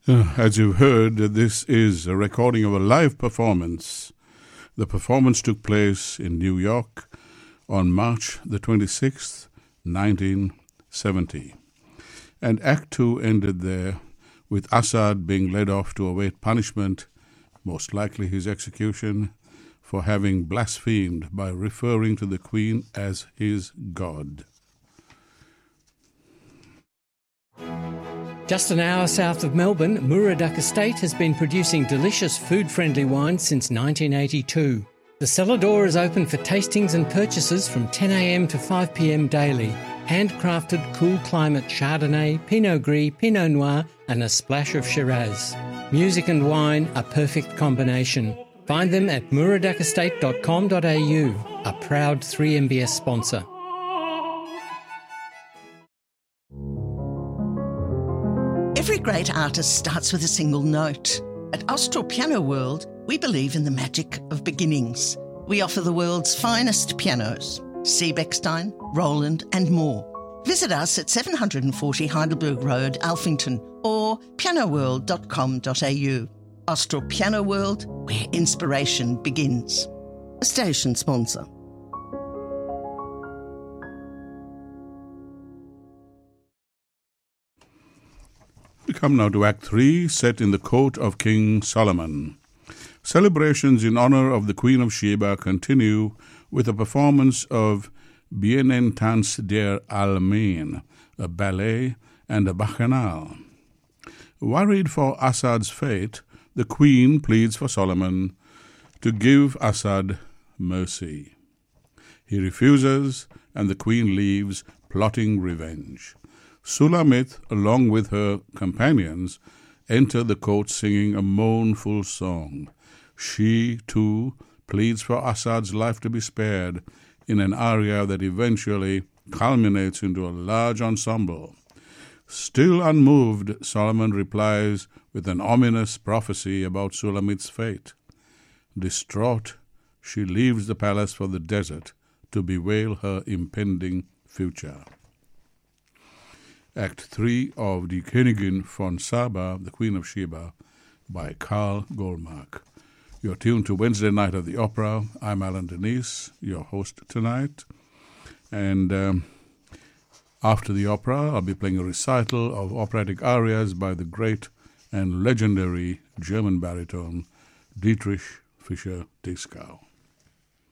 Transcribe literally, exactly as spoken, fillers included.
Uh, As you've heard, this is a recording of a live performance. The performance took place in New York on March the twenty-sixth, nineteen seventy. And Act Two ended there, with Assad being led off to await punishment, most likely his execution, for having blasphemed by referring to the Queen as his God. Just an hour south of Melbourne, Muraduck Estate has been producing delicious food-friendly wine since nineteen eighty-two. The cellar door is open for tastings and purchases from ten a m to five p m daily. Handcrafted cool climate Chardonnay, Pinot Gris, Pinot Noir and a splash of Shiraz. Music and wine, a perfect combination. Find them at muraduck estate dot com dot a u, a proud three M B S sponsor. Every great artist starts with a single note. At Austral Piano World, we believe in the magic of beginnings. We offer the world's finest pianos, Seebeckstein, Roland and more. Visit us at seven forty Heidelberg Road, Alphington, or piano world dot com dot a u. Austral Piano World, where inspiration begins. A station sponsor. We come now to Act Three, set in the court of King Solomon. Celebrations in honor of the Queen of Sheba continue with a performance of Bien Entans der Almain, a ballet and a bacchanal. Worried for Assad's fate, the Queen pleads for Solomon to give Assad mercy. He refuses, and the Queen leaves, plotting revenge. Sulamith, along with her companions, enter the court singing a mournful song. She, too, pleads for Assad's life to be spared in an aria that eventually culminates into a large ensemble. Still unmoved, Solomon replies with an ominous prophecy about Sulamith's fate. Distraught, she leaves the palace for the desert to bewail her impending future. Act three of Die Königin von Saba, the Queen of Sheba, by Carl Goldmark. You're tuned to Wednesday Night at the Opera. I'm Alan Denise, your host tonight. And um, after the opera, I'll be playing a recital of operatic arias by the great and legendary German baritone Dietrich Fischer-Dieskau.